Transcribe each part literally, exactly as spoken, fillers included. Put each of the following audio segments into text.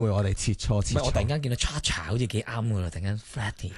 會我哋切磋切磋。 我突然間見到 Cha-Cha 好似幾啱噶啦，突然間 Flatty。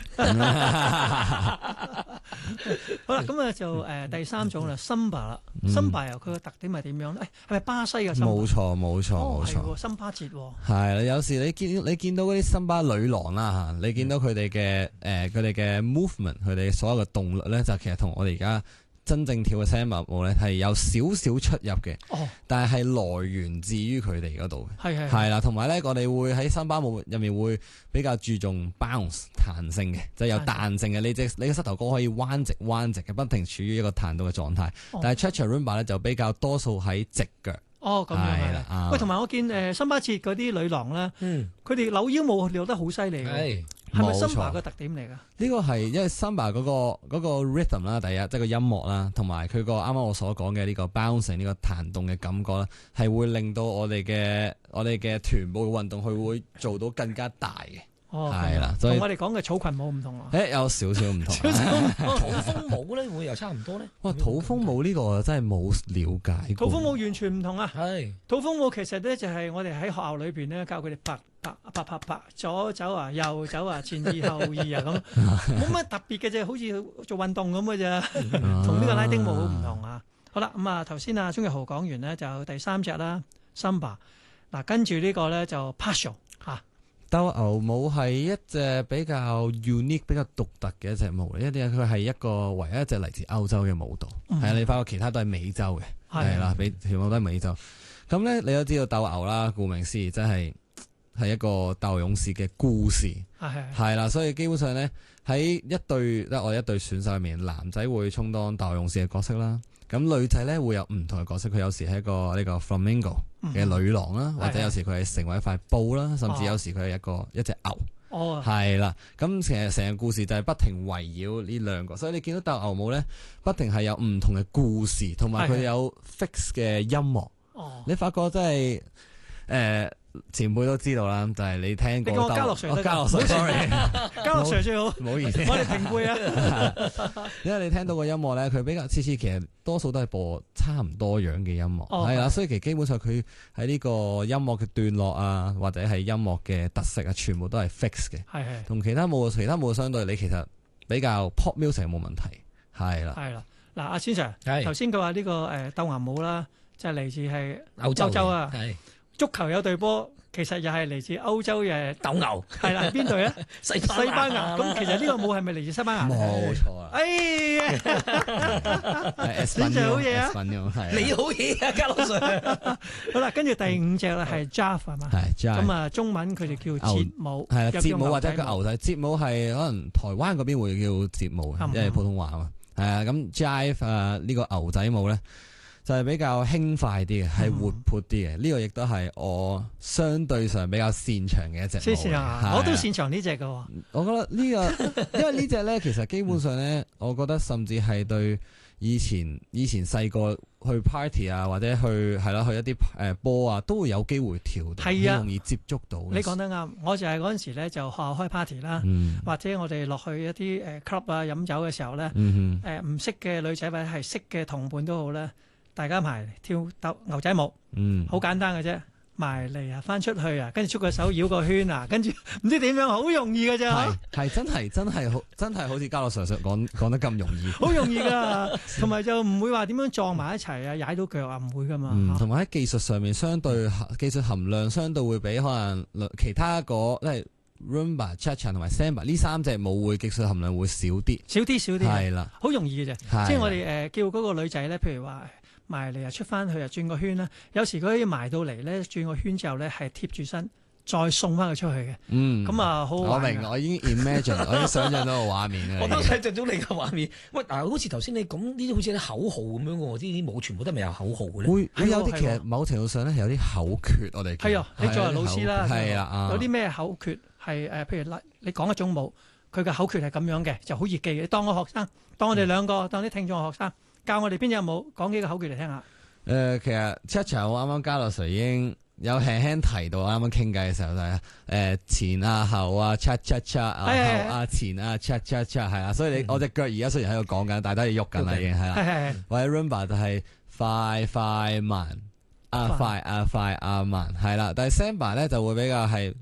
好啦，咁啊就誒第三種啦，Samba 啦，Samba 由佢個特點係點樣咧？誒係咪巴西嘅 Samba？ 冇錯冇錯哦冇錯， 係森巴節喎。 係啦，有時你見你見到嗰啲森巴女郎啦嚇，你見到佢哋嘅誒佢哋嘅 movement，佢哋所有嘅動律咧，就其實同我哋而家真正跳嘅 Samba 舞咧係有少少出入嘅， 哦， 但係係來源自於佢哋嗰度嘅， 係係係啦，同埋咧我哋會喺森巴舞入面會比較注重 bounce 彈性嘅，就係有彈性嘅，你隻你嘅膝頭哥可以彎直彎直嘅，不停處於一個彈動嘅狀態。 哦但係 Cha-Cha Rumba 咧就比較多數喺直腳。 哦咁樣係啦啱係。喂，同埋我見誒森巴節嗰啲女郎咧， 嗯， 佢哋扭腰舞扭得好犀利嘅， 係係咪冇錯森巴嘅特點嚟㗎？ 呢個係因為 Samba 嗰、個嗰、個 rhythm 啦，第一即係個音樂啦，同埋佢個啱啱我所講嘅呢個 bouncing 呢個彈動嘅感覺啦，係會令到我哋嘅我哋嘅臀部嘅運動，佢會做到更加大嘅。 哦， 係啦所以同我哋講嘅草裙舞唔同啊。 誒有少少唔同。 土風舞咧會又差唔多咧。 哇，土風舞呢個真係冇了解過。 土風舞完全唔同啊！ 係土風舞其實咧就係我哋喺學校裏邊咧教佢哋拍拍拍拍拍，左走啊，右走啊，前二後二啊咁，冇乜特別嘅啫，好似做運動咁嘅啫，同呢個拉丁舞好唔同啊！好啦，咁啊頭先啊鍾逸豪講完咧就第三隻啦，Samba，嗱跟住呢個咧就 Paso 嚇。 鬥牛舞係一隻比較 unique、比較獨特嘅一隻舞嚟，因為佢係一個唯一一隻嚟自歐洲嘅舞蹈。係啊、嗯，你發覺其他都係美洲嘅，係啦，比全部都係美洲。咁咧，你都知道鬥牛啦，顧名思義，真係係一個鬥牛勇士嘅故事。 係係啦，所以基本上咧喺一隊即係我哋一隊選手入面，男仔會充當鬥牛勇士嘅角色啦。咁女仔咧會有唔同嘅角色，佢有時係一個呢個 flamingo 嘅女郎啦，嗯、或者有時佢係成為一塊布啦，甚至有時佢係一個、哦、一隻牛。哦，係啦。咁其實成個故事就係不停圍繞呢兩個，所以你見到鬥牛舞咧，不停係有唔同嘅故事，同埋佢有 fix 嘅音樂。哦，你發覺真係誒。呃前輩都知道啦，就係、是、你聽過。 你講嘉樂 Sir，嘉樂 Sir，sorry， 嘉樂 Sir 最好。 唔好意思， 我哋平輩啊。 因為你聽到個音樂咧，佢比較次次其實多數都係播差唔多樣嘅音樂，係啦、哦，所以其實基本上佢喺呢個音樂嘅段落啊，或者係音樂嘅特色啊，全部都係 fix 嘅。係係。同其他舞其他舞相對，你其實比較 pop music 冇問題。係啦。係啦。嗱，阿先生，頭先佢話呢個誒鬥牛舞啦，就係、是、嚟自係歐洲啊。係。足球有隊波，其實又係嚟自歐洲嘅鬥牛，係啦，邊隊咧？西西班牙。咁其實呢個舞係咪嚟自西班牙？ 冇錯啊！ 哎呀，你就好嘢啊！你好嘢啊，嘉樂 Sir。好啦，跟住第五隻啦，係 Jive 係嘛？ 係 Jive。 咁啊，中文佢哋叫節舞， 係啦，節舞或者叫牛仔。節舞係可能台灣嗰邊會叫節舞，因為普通話啊嘛。係啊，咁 Jive 啊呢個牛仔舞咧，就係比較輕快啲嘅，係活潑啲嘅。呢、嗯、個亦都係我相對上比較擅長嘅一隻舞。擅長， 我都擅長呢隻嘅。 我覺得呢、這個，因為呢隻咧，其實基本上咧，嗯、我覺得甚至係對以前以前細個去 party 啊，或者去係啦，去一啲誒波啊，都會有機會跳到，係啊，容易接觸到。 你講得啱，我就係嗰陣時咧，就學校開 party 啦， 嗯、 或者我哋落去一啲誒 club 啊飲酒嘅時候咧，誒唔、 嗯呃、識嘅女仔或者係識嘅同伴都好咧。大家埋跳鬥牛仔舞，嗯，好簡單嘅啫，埋嚟啊，翻出去啊，跟住出個手繞個圈啊，跟住唔知點樣，好容易嘅啫， 係係真係真係好真係好似嘉樂 Sir 講講得咁容易， 好容易噶，同埋就唔會話點樣撞埋一齊啊，踩到腳啊，唔會噶嘛， 同埋喺技術上面相對技術含量相對會比可能其他個即係 Rumba、Cha-Cha 同埋 Samba 呢三隻舞會技術含量會少啲， 少啲少啲，係啦，好容易嘅啫，即係我哋誒叫嗰個女仔咧，譬如話。埋嚟啊，出翻去啊，轉個圈啦。有時佢埋到嚟咧，轉個圈之後咧，係貼住身，再送翻佢出去嘅。嗯，咁啊，好我明，我已經 imagine，我已經想象到個畫面我都想象到你個畫面。喂，嗱，好似頭先你講呢啲，好似啲口號咁樣嘅喎，呢啲舞全部都係咪有口號嘅咧？ 會，會有啲其實某程度上咧係有啲口訣，我哋係啊，你作為老師啦， 係啊， 有啲咩口訣係誒？譬如你講一種舞，佢嘅口訣係咁樣嘅，就好易記嘅。當我學生，當我哋兩個，當啲聽眾學生，教我哋邊隻舞，講幾個口訣嚟聽下。 誒、呃，其實 Cha-Cha 我啱啱嘉樂 Sir 已經有輕輕提到，啱啱傾偈嘅時候就係、是、誒、呃、前啊後啊 Cha-Cha-Cha 啊後啊前啊 Cha-Cha-Cha 係啊，所以你、嗯、我隻腳而家雖然喺度講緊，但係都係喐緊啦已經係啦，或者 Rumba 就係快快慢啊快啊快啊慢係啦，但係 Samba 咧就會比較係